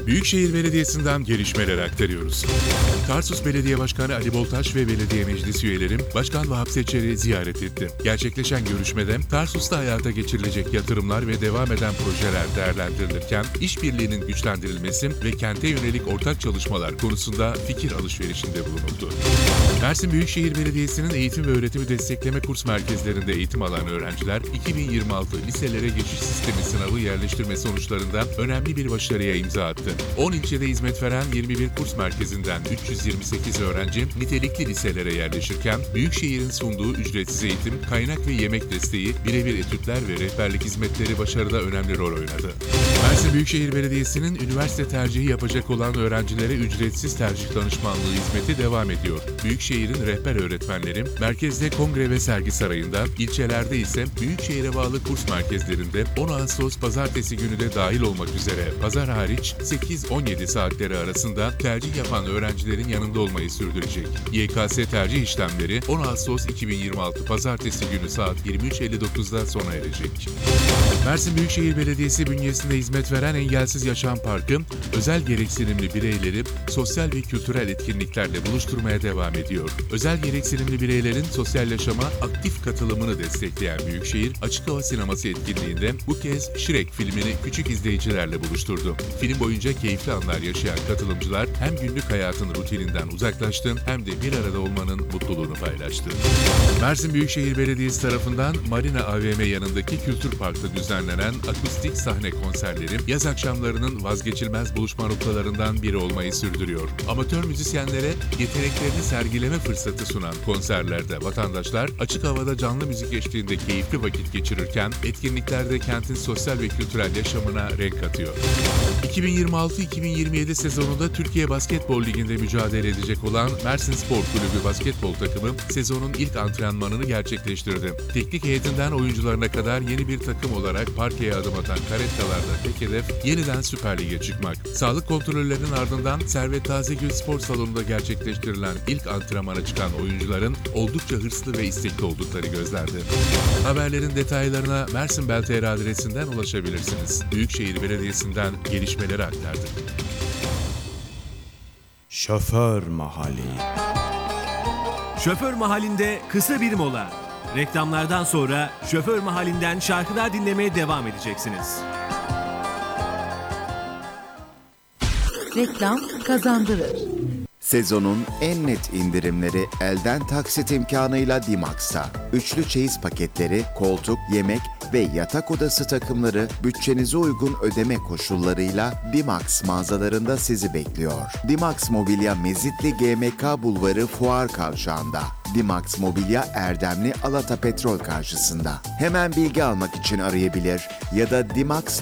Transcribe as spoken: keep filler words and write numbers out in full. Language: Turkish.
Büyükşehir Belediyesi'nden gelişmeler aktarıyoruz. Tarsus Belediye Başkanı Ali Boltaş ve belediye meclis üyeleri Başkan Vahap Seçer'i ziyaret etti. Gerçekleşen görüşmede Tarsus'ta hayata geçirilecek yatırımlar ve devam eden projeler değerlendirilirken işbirliğinin güçlendirilmesi ve kente yönelik ortak çalışmalar konusunda fikir alışverişinde bulunuldu. Mersin Büyükşehir Belediyesi'nin eğitim ve öğretimi destekleme kurs merkezlerinde eğitim alan öğrenciler iki bin yirmi altı liselere geçiş sistemi sınavı yerleştirme sonuçlarında önemli bir başarıya imza attı. on ilçede hizmet veren yirmi bir kurs merkezinden üç yüz yirmi sekiz öğrenci nitelikli liselere yerleşirken Büyükşehir'in sunduğu ücretsiz eğitim, kaynak ve yemek desteği, birebir etütler ve rehberlik hizmetleri başarıda önemli rol oynadı. Mersin Büyükşehir Belediyesi'nin üniversite tercihi yapacak olan öğrencilere ücretsiz tercih danışmanlığı hizmeti devam ediyor. Büyükşehir'in rehber öğretmenleri merkezde kongre ve sergi sarayında, ilçelerde ise Büyükşehir'e bağlı kurs merkezlerinde on Ağustos pazartesi günü de dahil olmak üzere pazar hariç sekiz on yedi saatleri arasında tercih yapan öğrencilerin yanında olmayı sürdürecek. Y K S tercih işlemleri on Ağustos iki bin yirmi altı pazartesi günü saat yirmi üç elli dokuzda sona erecek. Mersin Büyükşehir Belediyesi bünyesinde hizmet veren Engelsiz Yaşam Parkı, özel gereksinimli bireyleri sosyal ve kültürel etkinliklerle buluşturmaya devam ediyor. Özel gereksinimli bireylerin sosyal yaşama aktif katılımını destekleyen Büyükşehir, açık hava sineması etkinliğinde bu kez Shrek filmini küçük izleyicilerle buluşturdu. Film boyunca keyifli anlar yaşayan katılımcılar hem günlük hayatın rutininden uzaklaştı hem de bir arada olmanın mutluluğunu paylaştı. Mersin Büyükşehir Belediyesi tarafından Marina A V M yanındaki Kültür Park'ta düzenlenen akustik sahne konserleri yaz akşamlarının vazgeçilmez buluşma noktalarından biri olmayı sürdürüyor. Amatör müzisyenlere yeteneklerini sergileme fırsatı sunan konserlerde vatandaşlar açık havada canlı müzik eşliğinde keyifli vakit geçirirken etkinliklerde kentin sosyal ve kültürel yaşamına renk katıyor. iki bin yirmi altı iki bin yirmi yedi sezonunda Türkiye Basketbol Ligi'nde mücadele edecek olan Mersin Spor Kulübü basketbol takımı sezonun ilk antrenmanını gerçekleştirdi. Teknik heyetinden oyuncularına kadar yeni bir takım olarak parkeye adım atan Karetkalar'da tek hedef yeniden Süper Lig'e çıkmak. Sağlık kontrollerinin ardından Servet Tazegül Spor Salonu'nda gerçekleştirilen ilk antrenmana çıkan oyuncuların oldukça hırslı ve istekli oldukları gözlendi. Haberlerin detaylarına Mersin Bel T R adresinden ulaşabilirsiniz. Büyükşehir Belediyesi'nden gelişmeleri aktardık. Şoför Mahalli. Şoför Mahalli'nde kısa bir mola. Reklamlardan sonra Şoför Mahalli'nden şarkılar dinlemeye devam edeceksiniz. Reklam kazandırır. Sezonun en net indirimleri elden taksit imkanıyla Dimax'ta. Üçlü çeyiz paketleri, koltuk, yemek ve yatak odası takımları bütçenize uygun ödeme koşullarıyla Dimax mağazalarında sizi bekliyor. Dimax Mobilya Mezitli G M K Bulvarı Fuar Kavşağı'nda. Dimax Mobilya Erdemli Alata Petrol karşısında. Hemen bilgi almak için arayabilir ya da dimax